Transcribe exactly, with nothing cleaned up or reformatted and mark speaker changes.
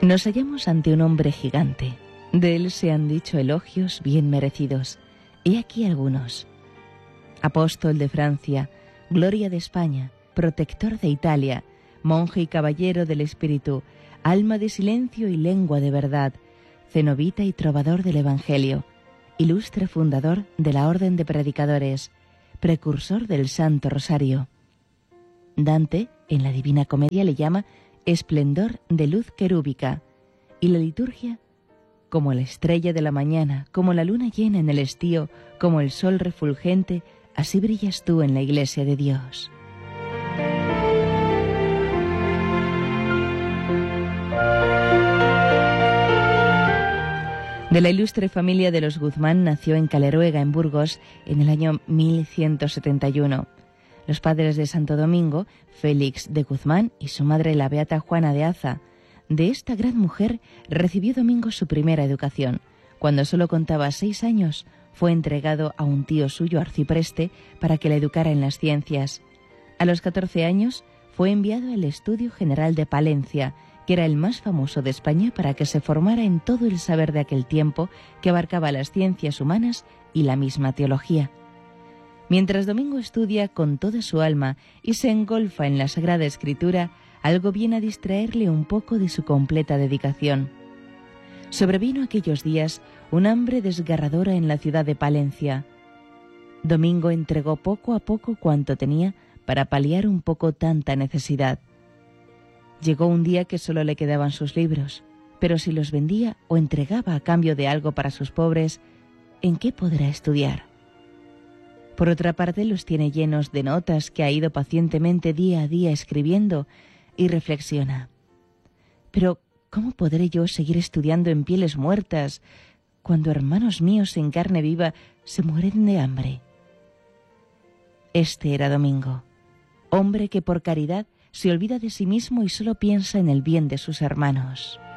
Speaker 1: Nos hallamos ante un hombre gigante. De él se han dicho elogios bien merecidos. He aquí algunos. Apóstol de Francia, gloria de España, protector de Italia, monje y caballero del espíritu, alma de silencio y lengua de verdad, cenobita y trovador del Evangelio, ilustre fundador de la Orden de Predicadores, precursor del Santo Rosario. Dante, en la Divina Comedia, le llama esplendor de luz querúbica, y la liturgia, como la estrella de la mañana, como la luna llena en el estío, como el sol refulgente, así brillas tú en la Iglesia de Dios. De la ilustre familia de los Guzmán nació en Caleruega, en Burgos, en el año mil ciento setenta y uno. Los padres de Santo Domingo, Félix de Guzmán y su madre la beata Juana de Aza. De esta gran mujer recibió Domingo su primera educación. Cuando solo contaba seis años, fue entregado a un tío suyo, arcipreste, para que le educara en las ciencias. A los catorce años fue enviado al Estudio General de Palencia, que era el más famoso de España, para que se formara en todo el saber de aquel tiempo que abarcaba las ciencias humanas y la misma teología. Mientras Domingo estudia con toda su alma y se engolfa en la Sagrada Escritura, algo viene a distraerle un poco de su completa dedicación. Sobrevino aquellos días un hambre desgarradora en la ciudad de Palencia. Domingo entregó poco a poco cuanto tenía para paliar un poco tanta necesidad. Llegó un día que solo le quedaban sus libros, pero si los vendía o entregaba a cambio de algo para sus pobres, ¿en qué podrá estudiar? Por otra parte, los tiene llenos de notas que ha ido pacientemente día a día escribiendo, y reflexiona. Pero, ¿cómo podré yo seguir estudiando en pieles muertas cuando hermanos míos en carne viva se mueren de hambre? Este era Domingo, hombre que por caridad se olvida de sí mismo y solo piensa en el bien de sus hermanos.